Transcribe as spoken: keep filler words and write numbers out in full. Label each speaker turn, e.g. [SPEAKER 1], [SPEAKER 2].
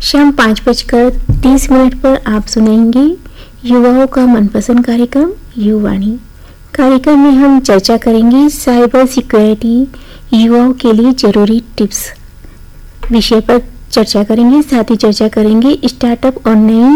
[SPEAKER 1] शाम पाँच बजकर तीस मिनट पर आप सुनेंगे युवाओं का मनपसंद कार्यक्रम युवाणी। कार्यक्रम में हम चर्चा करेंगे साइबर सिक्योरिटी युवाओं के लिए जरूरी टिप्स विषय पर चर्चा करेंगे। साथ ही चर्चा करेंगे स्टार्टअप और नई